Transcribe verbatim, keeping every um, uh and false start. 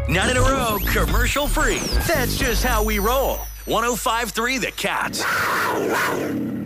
Nine in a row, commercial free. That's just how we roll. one oh five point three The Cat.